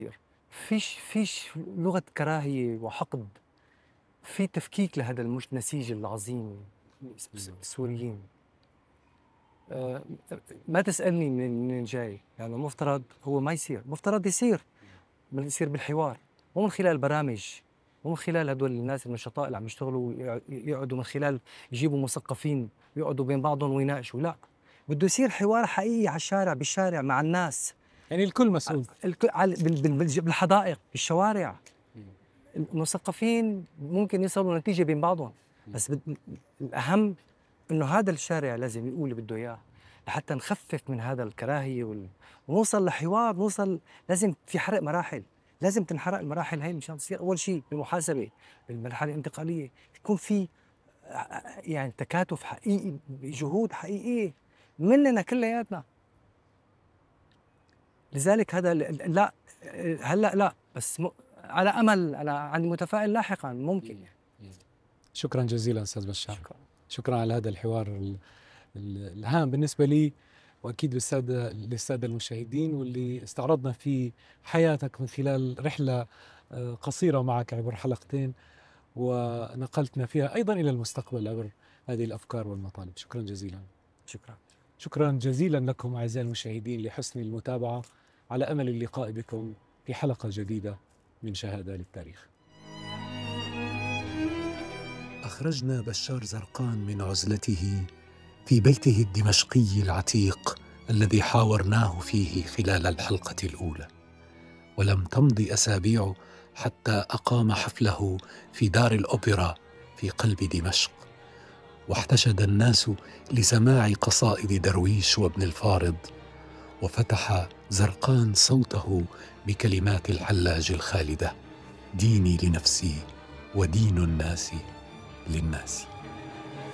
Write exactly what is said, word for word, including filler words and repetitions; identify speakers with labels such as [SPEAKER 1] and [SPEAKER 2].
[SPEAKER 1] فيش فيش لغة كراهية وحقد، في تفكيك لهذا المش نسيج العظيم السوريين. آآ ما تسألني منين منين جاي، يعني المفترض هو ما يصير، المفترض يصير، بل يصير بالحوار، مو من خلال برامج، مو من خلال هدول الناس النشطاء اللي عم يشتغلوا يق يقعدوا من خلال يجيبوا مثقفين ويقعدوا بين بعضهم ويناقشوا، لأ، بده يصير حوار حقيقي على الشارع، بالشارع مع الناس.
[SPEAKER 2] يعني الكل مسؤول.
[SPEAKER 1] الك على بال بال بالج بالحدائق، بالشوارع. المثقفين ممكن يصلوا لنتيجة بين بعضهم، بس بد الأهم إنه هذا الشارع لازم يقول اللي بده إياه، لحتى نخفف من هذا الكراهية وال ونوصل لحوار، نوصل. لازم في حرق مراحل، لازم تنحرق المراحل هي مشان تصير أول شيء بالمحاسبة، بالمرحلة الانتقالية، يكون في ع يعني تكاتف حقيقي بجهود حقيقية مننا كلياتنا. لذلك هذا ال لأ، هلأ لأ، بس م على أمل، أنا عندي متفائل لاحقًا ممكن يعني.
[SPEAKER 2] شكرًا جزيلًا أستاذ بشار.
[SPEAKER 1] شكرًا.
[SPEAKER 2] شكرًا على هذا الحوار ال ال الهام بالنسبة لي، وأكيد للسادة للسادة المشاهدين، واللي استعرضنا فيه حياتك من خلال رحلة آآ قصيرة معك عبر حلقتين، ونقلتنا فيها أيضًا إلى المستقبل عبر هذه الأفكار والمطالب. شكرًا جزيلًا.
[SPEAKER 1] شكرًا.
[SPEAKER 2] شكرًا جزيلًا لكم أعزائي المشاهدين لحسن المتابعة، على أمل اللقاء بكم في حلقة جديدة من شهادة للتاريخ.
[SPEAKER 3] أخرجنا بشار زرقان من عزلته في بيته الدمشقي العتيق الذي حاورناه فيه خلال الحلقة الأولى، ولم تمض أسابيع حتى أقام حفله في دار الأوبرا في قلب دمشق، واحتشد الناس لسماع قصائد درويش وابن الفارض، وفتح زرقان صوته بكلمات الحلاج الخالدة: ديني لنفسي ودين الناس للناس.